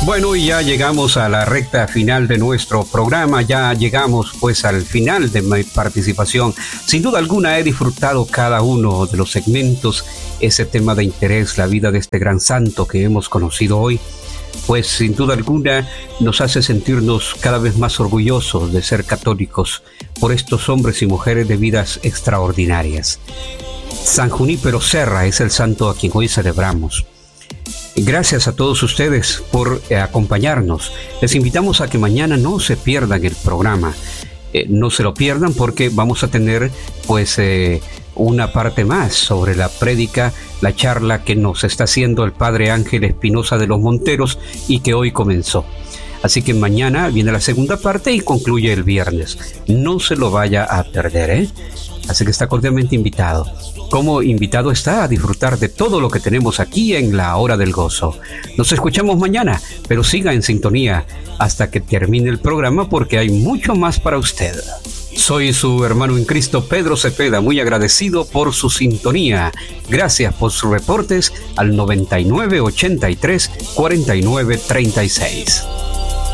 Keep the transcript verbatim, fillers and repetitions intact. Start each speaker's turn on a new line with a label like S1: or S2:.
S1: Bueno, y ya llegamos a la recta final de nuestro programa, ya llegamos pues al final de mi participación. Sin duda alguna he disfrutado cada uno de los segmentos, ese tema de interés, la vida de este gran santo que hemos conocido hoy, pues sin duda alguna nos hace sentirnos cada vez más orgullosos de ser católicos por estos hombres y mujeres de vidas extraordinarias. San Junípero Serra es el santo a quien hoy celebramos. Gracias a todos ustedes por eh, acompañarnos. Les invitamos a que mañana no se pierdan el programa. Eh, no se lo pierdan porque vamos a tener pues eh, una parte más sobre la prédica, la charla que nos está haciendo el Padre Ángel Espinosa de los Monteros y que hoy comenzó. Así que mañana viene la segunda parte y concluye el viernes. No se lo vaya a perder, ¿eh? Así que está cordialmente invitado. Como invitado está a disfrutar de todo lo que tenemos aquí en la Hora del Gozo. Nos escuchamos mañana, pero siga en sintonía hasta que termine el programa porque hay mucho más para usted. Soy su hermano en Cristo, Pedro Cepeda, muy agradecido por su sintonía. Gracias por sus reportes al noventa y nueve ochenta y tres cuarenta y nueve treinta y seis.